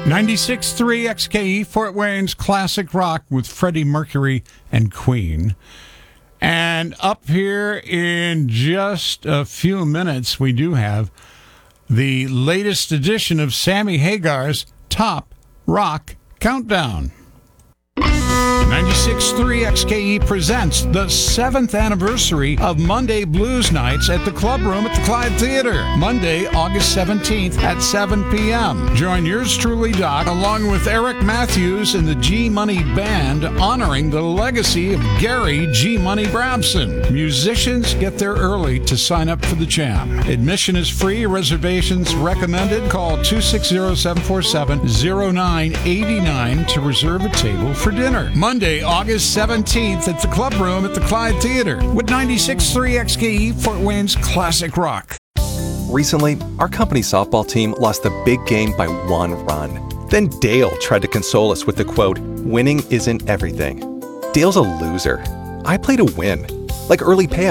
96.3 XKE, Fort Wayne's classic rock with Freddie Mercury and Queen. And up here in just a few minutes, we do have the latest edition of Sammy Hagar's Top Rock Countdown. 96.3 XKE presents the 7th anniversary of Monday Blues Nights at the Club Room at the Clyde Theater, Monday, August 17th at 7 p.m. Join yours truly, Doc, along with Eric Matthews and the G-Money Band, honoring the legacy of Gary G-Money Brabson. Musicians get there early to sign up for the jam. Admission is free. Reservations recommended. Call 260-747-0989 to reserve a table for dinner. Monday, August 17th at the Club Room at the Clyde Theater with 96.3 XKE, Fort Wayne's classic rock. Recently, our company softball team lost the big game by 1 run. Then Dale tried to console us with the quote, "Winning isn't everything." Dale's a loser. I play to win, like early payouts.